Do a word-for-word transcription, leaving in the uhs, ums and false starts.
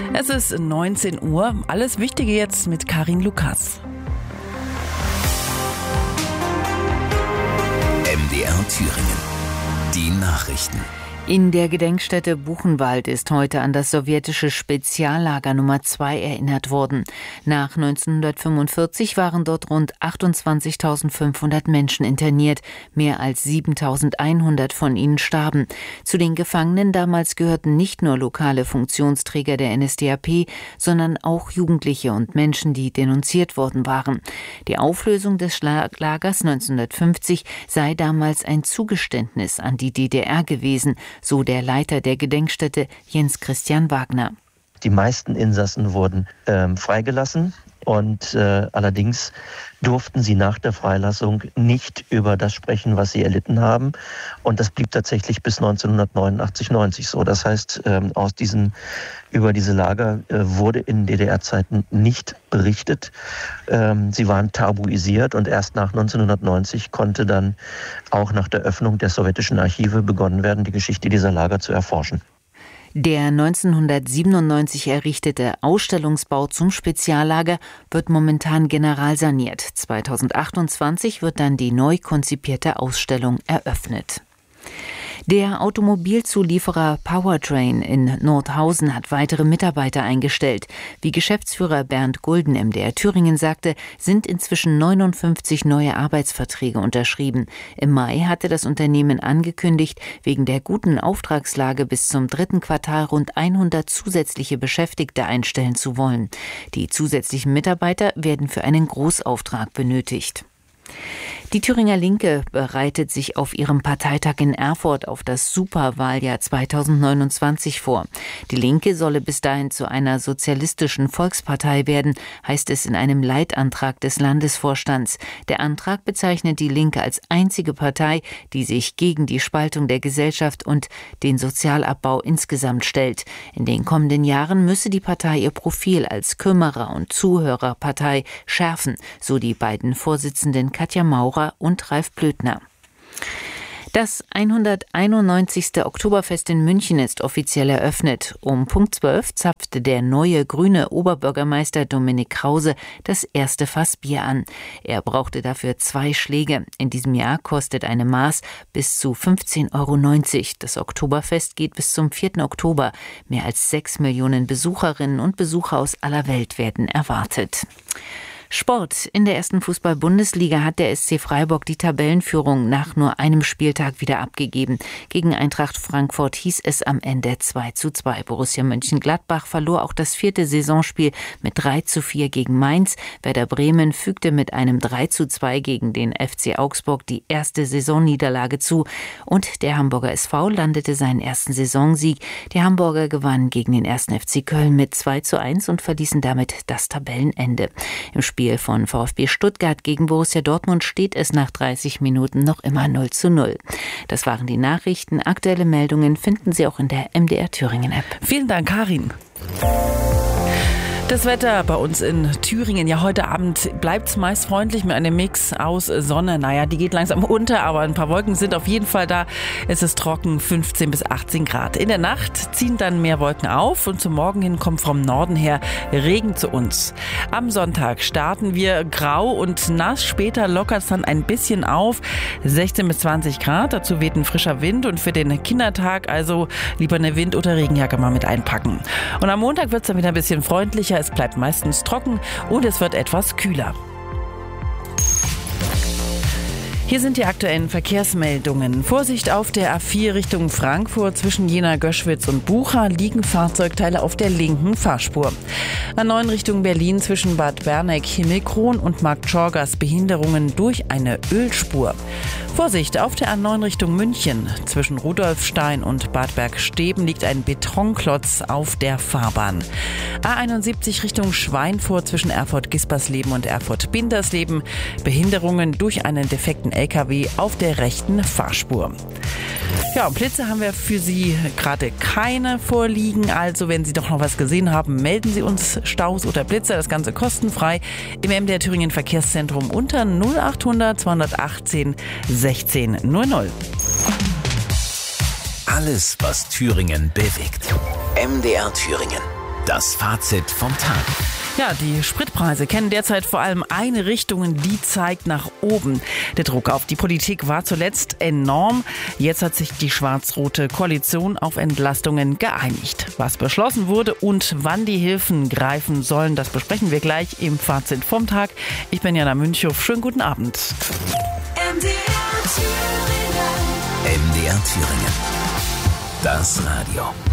Es ist neunzehn Uhr. Alles Wichtige jetzt mit Karin Lukas. M D R Thüringen. Die Nachrichten. In der Gedenkstätte Buchenwald ist heute an das sowjetische Speziallager Nummer zwei erinnert worden. Nach neunzehnhundertfünfundvierzig waren dort rund achtundzwanzigtausendfünfhundert Menschen interniert. Mehr als siebentausendeinhundert von ihnen starben. Zu den Gefangenen damals gehörten nicht nur lokale Funktionsträger der N S D A P, sondern auch Jugendliche und Menschen, die denunziert worden waren. Die Auflösung des Lagers neunzehnhundertfünfzig sei damals ein Zugeständnis an die D D R gewesen, so der Leiter der Gedenkstätte Jens Christian Wagner. Die meisten Insassen wurden ähm, freigelassen und äh, allerdings durften sie nach der Freilassung nicht über das sprechen, was sie erlitten haben. Und das blieb tatsächlich bis neunzehnhundertneunundachtzig, neunzig so. Das heißt, ähm, aus diesen, über diese Lager äh, wurde in D D R-Zeiten nicht berichtet. Ähm, sie waren tabuisiert und erst nach neunzehnhundertneunzig konnte dann auch nach der Öffnung der sowjetischen Archive begonnen werden, die Geschichte dieser Lager zu erforschen. Der neunzehnhundertsiebenundneunzig errichtete Ausstellungsbau zum Speziallager wird momentan generalsaniert. zweitausendachtundzwanzig wird dann die neu konzipierte Ausstellung eröffnet. Der Automobilzulieferer Powertrain in Nordhausen hat weitere Mitarbeiter eingestellt. Wie Geschäftsführer Bernd Gulden M D R Thüringen sagte, sind inzwischen neunundfünfzig neue Arbeitsverträge unterschrieben. Im Mai hatte das Unternehmen angekündigt, wegen der guten Auftragslage bis zum dritten Quartal rund hundert zusätzliche Beschäftigte einstellen zu wollen. Die zusätzlichen Mitarbeiter werden für einen Großauftrag benötigt. Die Thüringer Linke bereitet sich auf ihrem Parteitag in Erfurt auf das Superwahljahr zweitausendneunundzwanzig vor. Die Linke solle bis dahin zu einer sozialistischen Volkspartei werden, heißt es in einem Leitantrag des Landesvorstands. Der Antrag bezeichnet die Linke als einzige Partei, die sich gegen die Spaltung der Gesellschaft und den Sozialabbau insgesamt stellt. In den kommenden Jahren müsse die Partei ihr Profil als Kümmerer- und Zuhörerpartei schärfen, so die beiden Vorsitzenden Katja Maurer und Ralf Blödner. Das hunderteinundneunzigste Oktoberfest in München ist offiziell eröffnet. Um Punkt zwölf zapfte der neue grüne Oberbürgermeister Dominik Krause das erste Fass Bier an. Er brauchte dafür zwei Schläge. In diesem Jahr kostet eine Maß bis zu fünfzehn Euro neunzig. Das Oktoberfest geht bis zum vierten Oktober. Mehr als sechs Millionen Besucherinnen und Besucher aus aller Welt werden erwartet. Sport. In der ersten Fußball-Bundesliga hat der S C Freiburg die Tabellenführung nach nur einem Spieltag wieder abgegeben. Gegen Eintracht Frankfurt hieß es am Ende zwei zu zwei. Borussia Mönchengladbach verlor auch das vierte Saisonspiel mit drei zu vier gegen Mainz. Werder Bremen fügte mit einem drei zu zwei gegen den F C Augsburg die erste Saisonniederlage zu. Und der Hamburger S V landete seinen ersten Saisonsieg. Die Hamburger gewannen gegen den ersten F C Köln mit zwei zu eins und verließen damit das Tabellenende. Im Spiel von VfB Stuttgart gegen Borussia Dortmund steht es nach dreißig Minuten noch immer null zu null. Das waren die Nachrichten. Aktuelle Meldungen finden Sie auch in der M D R Thüringen App. Vielen Dank, Karin. Das Wetter bei uns in Thüringen, ja heute Abend bleibt es meist freundlich mit einem Mix aus Sonne. Naja, die geht langsam unter, aber ein paar Wolken sind auf jeden Fall da. Es ist trocken, fünfzehn bis achtzehn Grad. In der Nacht ziehen dann mehr Wolken auf und zum Morgen hin kommt vom Norden her Regen zu uns. Am Sonntag starten wir grau und nass, später lockert es dann ein bisschen auf, sechzehn bis zwanzig Grad. Dazu weht ein frischer Wind und für den Kindertag also lieber eine Wind- oder Regenjacke mal mit einpacken. Und am Montag wird es dann wieder ein bisschen freundlicher. Es bleibt meistens trocken und es wird etwas kühler. Hier sind die aktuellen Verkehrsmeldungen. Vorsicht auf der A vier Richtung Frankfurt zwischen Jena, Göschwitz und Bucha liegen Fahrzeugteile auf der linken Fahrspur. A neun Richtung Berlin zwischen Bad Berneck, Himmelkron und Marktschorgas Behinderungen durch eine Ölspur. Vorsicht auf der A neun Richtung München. Zwischen Rudolfstein und Bad Bergsteben liegt ein Betonklotz auf der Fahrbahn. A einundsiebzig Richtung Schweinfurt zwischen Erfurt-Gispersleben und Erfurt-Bindersleben. Behinderungen durch einen defekten L K W auf der rechten Fahrspur. Ja, und Blitze haben wir für Sie gerade keine vorliegen. Also wenn Sie doch noch was gesehen haben, melden Sie uns Staus oder Blitze. Das Ganze kostenfrei im M D R Thüringen Verkehrszentrum unter null achthundert zweihundertachtzehn sechzehn null null. Alles, was Thüringen bewegt. M D R Thüringen. Das Fazit vom Tag. Ja, die Spritpreise kennen derzeit vor allem eine Richtung, die zeigt nach oben. Der Druck auf die Politik war zuletzt enorm. Jetzt hat sich die schwarz-rote Koalition auf Entlastungen geeinigt. Was beschlossen wurde und wann die Hilfen greifen sollen, das besprechen wir gleich im Fazit vom Tag. Ich bin Jana Münchow. Schönen guten Abend. M D R Thüringen. M D R Thüringen. Das Radio.